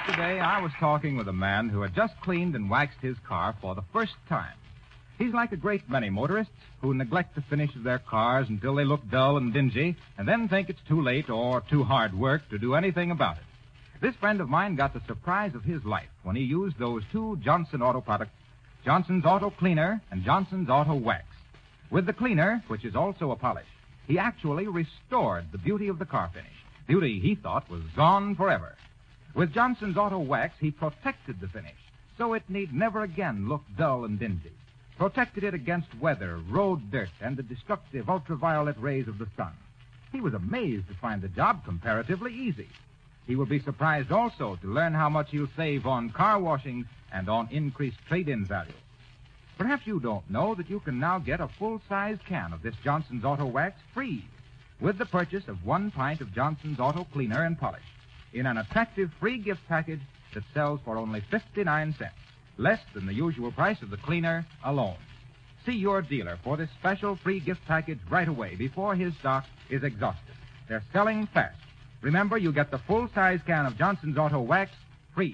Yesterday, I was talking with a man who had just cleaned and waxed his car for the first time. He's like a great many motorists who neglect the finish of their cars until they look dull and dingy and then think it's too late or too hard work to do anything about it. This friend of mine got the surprise of his life when he used those two Johnson Auto products, Johnson's Auto Cleaner and Johnson's Auto Wax. With the cleaner, which is also a polish, he actually restored the beauty of the car finish, beauty he thought was gone forever. With Johnson's Auto Wax, he protected the finish, so it need never again look dull and dingy. Protected it against weather, road dirt, and the destructive ultraviolet rays of the sun. He was amazed to find the job comparatively easy. He will be surprised also to learn how much he'll save on car washings and on increased trade-in value. Perhaps you don't know that you can now get a full-size can of this Johnson's Auto Wax free with the purchase of 1 pint of Johnson's Auto Cleaner and Polish in an attractive free gift package that sells for only 59 cents, less than the usual price of the cleaner alone. See your dealer for this special free gift package right away before his stock is exhausted. They're selling fast. Remember, you get the full-size can of Johnson's Auto Wax free.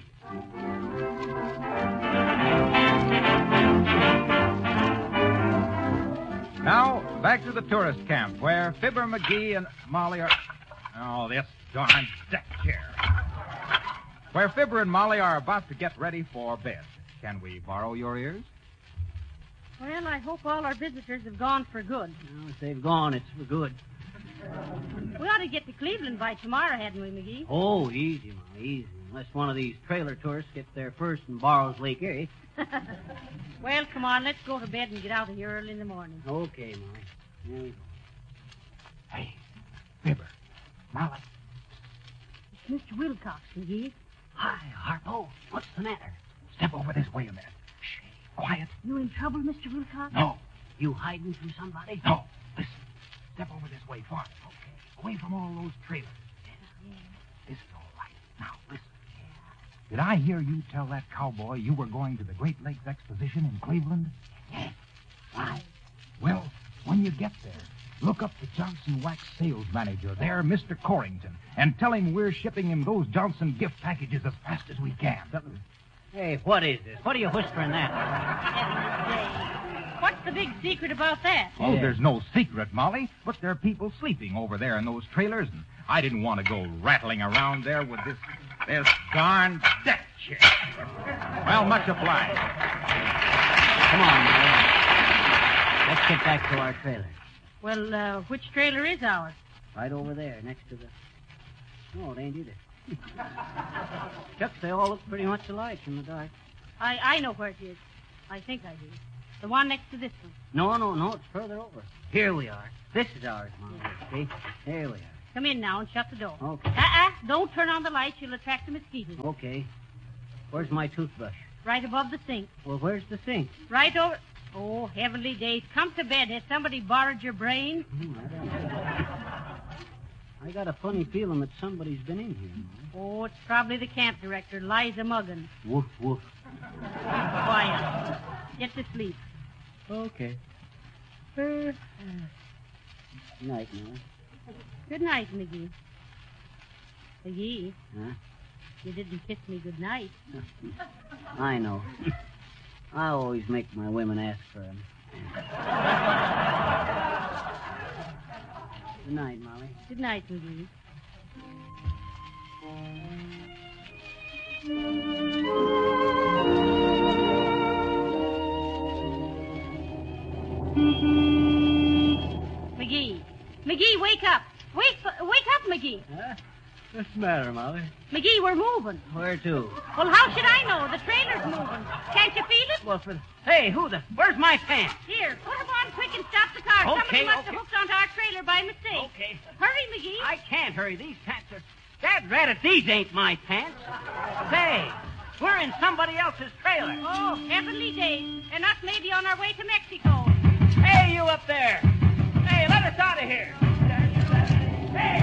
Now, back to the tourist camp where Fibber McGee and Molly are... Oh, this darn deck chair. Where Fibber and Molly are about to get ready for bed. Can we borrow your ears? Well, I hope all our visitors have gone for good. Well, if they've gone, it's for good. We ought to get to Cleveland by tomorrow, hadn't we, McGee? Oh, easy, Ma, easy. Unless one of these trailer tourists gets there first and borrows Lake Erie. Well, come on, let's go to bed and get out of here early in the morning. Okay, Molly. Here we go. Hey, Fibber, Molly. It's Mr. Wilcox, McGee. Hi, Harpo. What's the matter? Step over this way a minute. Shh, quiet. You in trouble, Mr. Wilcox? No. You hiding from somebody? No. Listen. Step over this way far. Okay. Away from all those trailers. Yeah. This is all right. Now, listen. Did I hear you tell that cowboy you were going to the Great Lakes Exposition in Cleveland? Yeah. Why? Well, when you get there, look up the Johnson Wax sales manager there, Mr. Corrington, and tell him we're shipping him those Johnson gift packages as fast as we can. Hey, what is this? What are you whispering that? What's the big secret about that? Oh, there's no secret, Molly, but there are people sleeping over there in those trailers, and I didn't want to go rattling around there with this darn deck chair. Well, much obliged. Come on, Molly. Let's get back to our trailer. Well, which trailer is ours? Right over there, next to the... No, it ain't either. Chucks, they all look pretty much alike in the dark. I know where it is. I think I do. The one next to this one. No, it's further over. Here we are. This is ours, Molly. See? Here we are. Come in now and shut the door. Okay. Don't turn on the lights. You'll attract the mosquitoes. Okay. Where's my toothbrush? Right above the sink. Well, where's the sink? Right over... Oh, heavenly days. Come to bed. Has somebody borrowed your brain? I got a funny feeling that somebody's been in here, Molly. Oh, it's probably the camp director, Liza Muggins. Woof, woof. Quiet. Get to sleep. Okay. Good night, Molly. Good night, McGee. McGee, Huh? you didn't kiss me good night. I know. I always make my women ask for them. Good night, Molly. Good night, McGee. McGee, wake up. Wake up, McGee. Huh? What's the matter, Molly? McGee, we're moving. Where to? Well, how should I know? The trailer's moving. Can't you feel it? Well, Hey, where's my pants? Here, put them on quick and stop the car. Somebody must have hooked onto our trailer by mistake. Okay. Hurry, McGee. I can't hurry. These pants are... Dad rat it, these ain't my pants. Say, we're in somebody else's trailer. Oh, heavenly days. And us maybe on our way to Mexico. Hey, you up there. Hey, let us out of here. Hey!